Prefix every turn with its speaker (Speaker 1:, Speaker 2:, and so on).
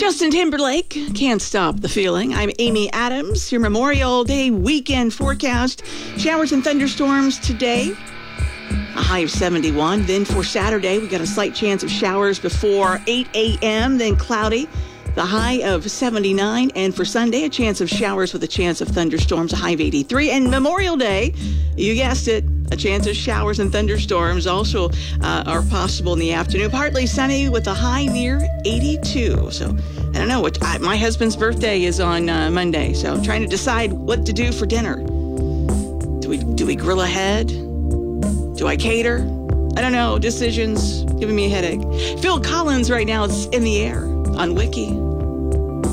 Speaker 1: Justin Timberlake, Can't Stop the Feeling. I'm Amy Adams. Your Memorial Day weekend forecast. Showers and thunderstorms today. A high of 71. Then for Saturday, we got a slight chance of showers before 8 a.m., then cloudy. The high of 79. And for Sunday, a chance of showers with a chance of thunderstorms, a high of 83. And Memorial Day, you guessed it, a chance of showers and thunderstorms also are possible in the afternoon. Partly sunny with a high near 82. So I don't know. My husband's birthday is on Monday, so I'm trying to decide what to do for dinner. Do we grill ahead? Do I cater? I don't know. Decisions giving me a headache. Phil Collins right now is in the air on Wiki.